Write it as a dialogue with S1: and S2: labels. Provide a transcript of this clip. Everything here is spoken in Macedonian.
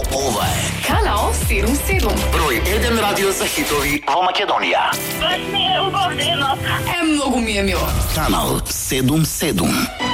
S1: Ова е
S2: Kanal 77.
S1: број 1 радио за хитови во Македонија.
S2: Многу ми е мило.
S1: Канал 77.